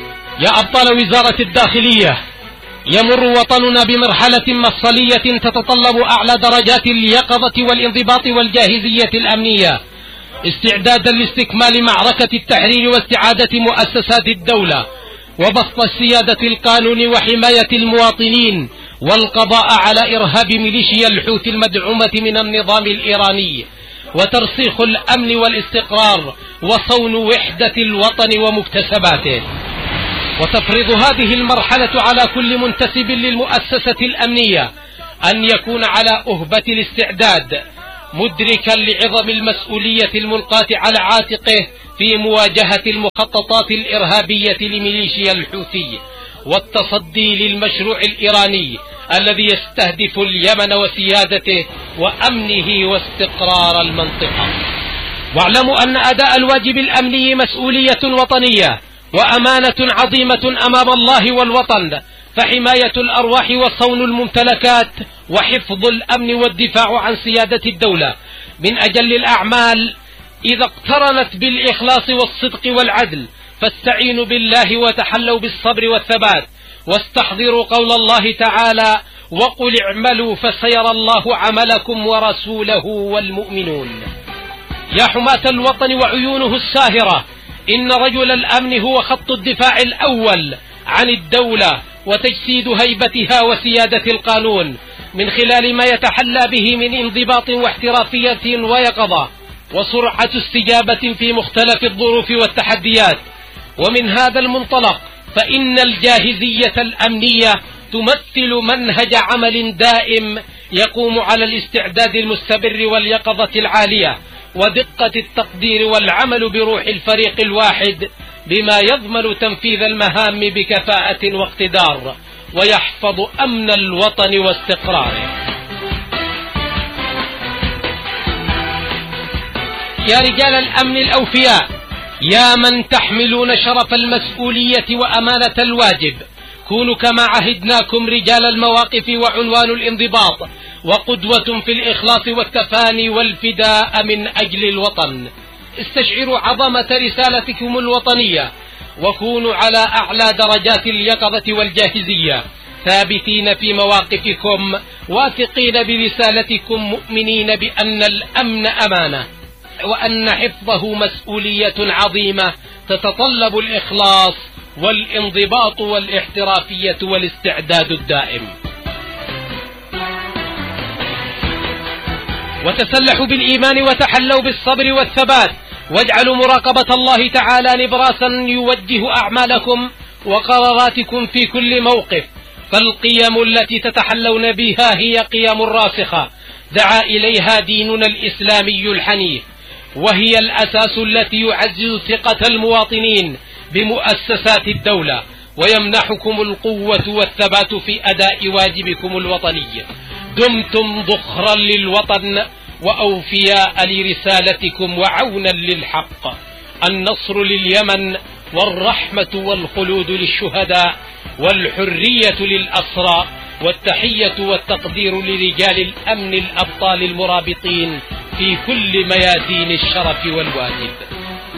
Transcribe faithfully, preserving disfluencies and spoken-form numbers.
يا أبطال وزارة الداخلية، يمر وطننا بمرحلة مفصلية تتطلب أعلى درجات اليقظة والانضباط والجاهزية الأمنية استعدادا لاستكمال معركة التحرير واستعادة مؤسسات الدولة وبسط السيادة القانون وحماية المواطنين والقضاء على إرهاب ميليشيا الحوثي المدعومة من النظام الإيراني وترسيخ الأمن والاستقرار وصون وحدة الوطن ومكتسباته. وتفرض هذه المرحلة على كل منتسب للمؤسسة الأمنية أن يكون على أهبة الاستعداد مدركا لعظم المسؤولية الملقاة على عاتقه في مواجهة المخططات الإرهابية لميليشيا الحوثي والتصدي للمشروع الإيراني الذي يستهدف اليمن وسيادته وأمنه واستقرار المنطقة. واعلموا أن أداء الواجب الأمني مسؤولية وطنية وأمانة عظيمة أمام الله والوطن، فحماية الأرواح وصون الممتلكات وحفظ الأمن والدفاع عن سيادة الدولة من أجل الأعمال إذا اقترنت بالإخلاص والصدق والعدل، فاستعينوا بالله وتحلوا بالصبر والثبات، واستحضروا قول الله تعالى: وقل اعملوا فسيرى الله عملكم ورسوله والمؤمنون. يا حماة الوطن وعيونه الساهرة، إن رجل الأمن هو خط الدفاع الأول عن الدولة وتجسيد هيبتها وسيادة القانون من خلال ما يتحلى به من انضباط واحترافية ويقظة وسرعة استجابة في مختلف الظروف والتحديات. ومن هذا المنطلق فإن الجاهزية الأمنية تمثل منهج عمل دائم يقوم على الاستعداد المستمر واليقظة العالية ودقة التقدير والعمل بروح الفريق الواحد بما يضمن تنفيذ المهام بكفاءة واقتدار ويحفظ أمن الوطن واستقراره. يا رجال الأمن الأوفياء، يا من تحملون شرف المسؤولية وأمانة الواجب، كونوا كما عهدناكم رجال المواقف وعنوان الانضباط وقدوة في الإخلاص والتفاني والفداء من أجل الوطن. استشعروا عظمة رسالتكم الوطنية وكونوا على أعلى درجات اليقظة والجاهزية، ثابتين في مواقفكم واثقين برسالتكم، مؤمنين بأن الأمن أمانة وأن حفظه مسؤولية عظيمة تتطلب الإخلاص والانضباط والاحترافية والاستعداد الدائم. وتسلحوا بالإيمان وتحلوا بالصبر والثبات، واجعلوا مراقبة الله تعالى نبراسا يوجه أعمالكم وقراراتكم في كل موقف، فالقيم التي تتحلون بها هي قيم راسخة دعا إليها ديننا الإسلامي الحنيف، وهي الأساس التي يعزز ثقة المواطنين بمؤسسات الدولة ويمنحكم القوة والثبات في أداء واجبكم الوطني. دمتم ذخرا للوطن وأوفياء لرسالتكم وعونا للحق. النصر لليمن والرحمة والخلود للشهداء والحرية للأسرى، والتحية والتقدير لرجال الأمن الأبطال المرابطين في كل ميادين الشرف والواجب.